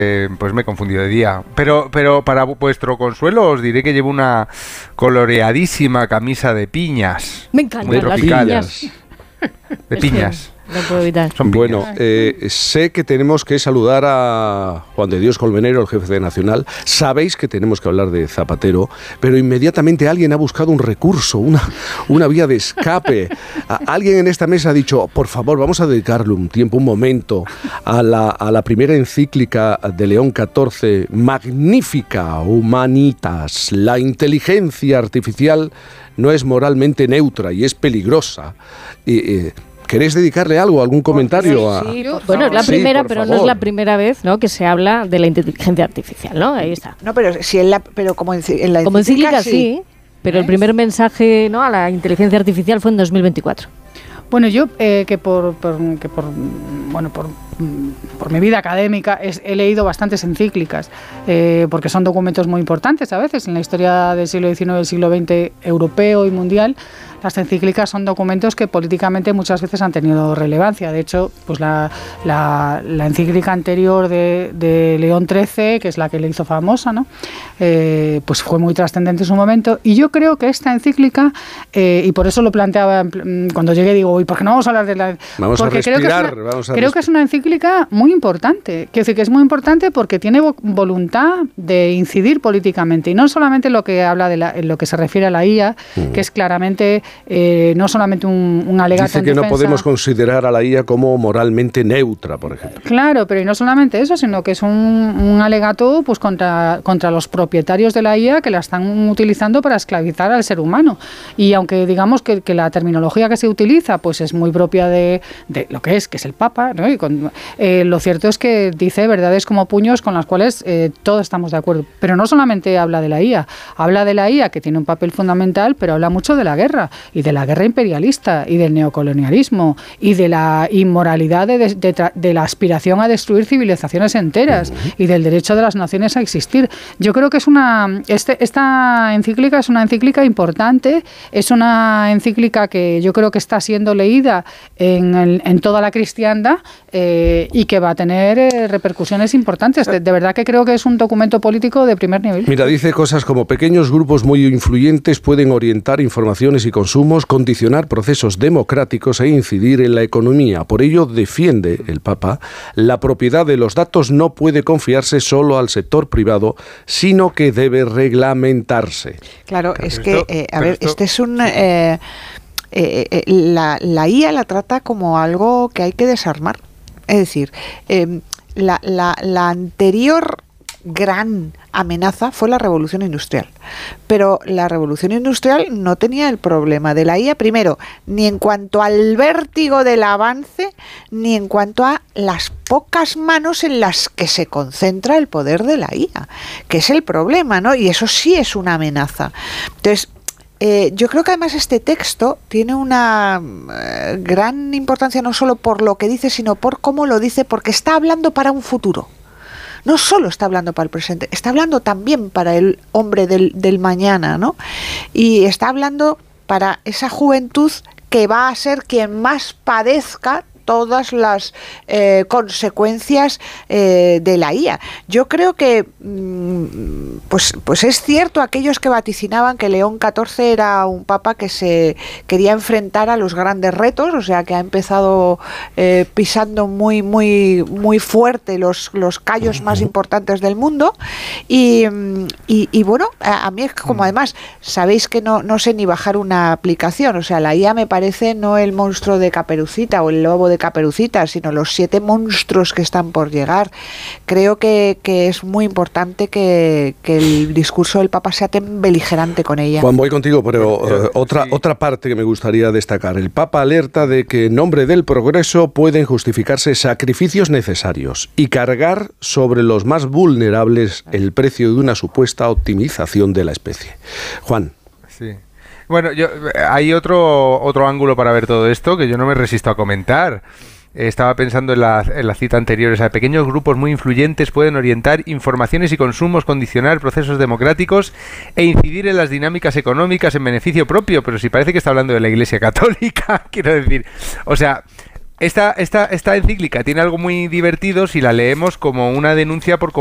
Pues me he confundido de día. Pero para vuestro consuelo os diré que llevo una coloreadísima camisa de piñas. Me encantan las piñas. De piñas. No puedo evitar. Bueno, sé que tenemos que saludar a Juan de Dios Colmenero, el jefe de Nacional. Sabéis que tenemos que hablar de Zapatero, pero inmediatamente alguien ha buscado un recurso, una vía de escape. Alguien en esta mesa ha dicho, por favor, vamos a dedicarle un tiempo, un momento, a la primera encíclica de León XIV, magnífica, Humanitas. La inteligencia artificial no es moralmente neutra y es peligrosa. ¿Queréis dedicarle algo, algún comentario? Sí, bueno, es la primera, pero no es la primera vez, ¿no?, que se habla de la inteligencia artificial, ¿no? Ahí está. No, pero si pero como en la encíclica sí, pero el primer mensaje, ¿no?, a la inteligencia artificial fue en 2024. Bueno, yo por mi vida académica he leído bastantes encíclicas, porque son documentos muy importantes a veces en la historia del siglo XIX, del siglo XX europeo y mundial. Las encíclicas son documentos que políticamente muchas veces han tenido relevancia. De hecho, pues la encíclica anterior de León XIII, que es la que le hizo famosa, ¿no?, pues fue muy trascendente en su momento. Y yo creo que esta encíclica, y por eso lo planteaba cuando llegué, digo, ¿y por qué no vamos a hablar de la...? Vamos porque a respirar. Creo que es una encíclica muy importante. Quiero decir que es muy importante porque tiene voluntad de incidir políticamente. Y no solamente lo que habla en lo que se refiere a la IA, que es claramente... no solamente un alegato. Dice que no podemos considerar a la IA como moralmente neutra, por ejemplo. Claro, pero y no solamente eso, sino que es un alegato pues contra los propietarios de la IA que la están utilizando para esclavizar al ser humano. Y aunque digamos que la terminología que se utiliza pues es muy propia de lo que es el Papa, ¿no? Y lo cierto es que dice verdades como puños con las cuales todos estamos de acuerdo. Pero no solamente habla de la IA que tiene un papel fundamental, pero habla mucho de la guerra. Y de la guerra imperialista y del neocolonialismo y de la inmoralidad de la aspiración a destruir civilizaciones enteras y del derecho de las naciones a existir. Yo creo que esta encíclica es una encíclica importante, es una encíclica que yo creo que está siendo leída en toda la cristiandad y que va a tener repercusiones importantes. De verdad que creo que es un documento político de primer nivel. Mira, dice cosas como pequeños grupos muy influyentes pueden orientar informaciones y consumos, condicionar procesos democráticos e incidir en la economía. Por ello, defiende el Papa, la propiedad de los datos no puede confiarse solo al sector privado, sino que debe reglamentarse. Claro, es que, este es un... la IA la trata como algo que hay que desarmar. Es decir, la anterior gran amenaza fue la revolución industrial, pero la revolución industrial no tenía el problema de la IA, primero, ni en cuanto al vértigo del avance, ni en cuanto a las pocas manos en las que se concentra el poder de la IA, que es el problema, ¿no? Y eso sí es una amenaza. Entonces, yo creo que además este texto tiene una gran importancia no solo por lo que dice, sino por cómo lo dice, porque está hablando para un futuro. No solo está hablando para el presente, está hablando también para el hombre del mañana, ¿no? Y está hablando para esa juventud que va a ser quien más padezca todas las consecuencias de la IA. Yo creo que pues es cierto aquellos que vaticinaban que León XIV era un papa que se quería enfrentar a los grandes retos, o sea que ha empezado pisando muy fuerte los callos más importantes del mundo y bueno, a mí es como además sabéis que no sé ni bajar una aplicación, o sea la IA me parece no el monstruo de Caperucita o el lobo de Caperucita, sino los 7 monstruos que están por llegar. Creo que es muy importante que el discurso del Papa sea tan beligerante con ella. Juan, voy contigo, pero otra parte que me gustaría destacar. El Papa alerta de que en nombre del progreso pueden justificarse sacrificios necesarios y cargar sobre los más vulnerables el precio de una supuesta optimización de la especie. Juan. Sí. Bueno, hay otro ángulo para ver todo esto que yo no me resisto a comentar. Estaba pensando en la cita anterior, o sea, pequeños grupos muy influyentes pueden orientar informaciones y consumos, condicionar procesos democráticos e incidir en las dinámicas económicas en beneficio propio, pero si parece que está hablando de la Iglesia Católica, quiero decir, o sea, esta encíclica tiene algo muy divertido si la leemos como una denuncia por